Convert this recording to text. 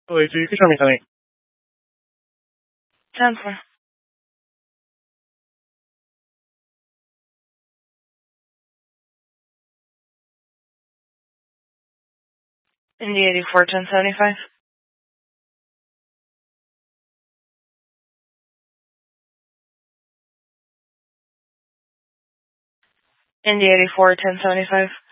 Oi, you can show me something. 10-4. Indy 84, 1075. Indy 84, 1075.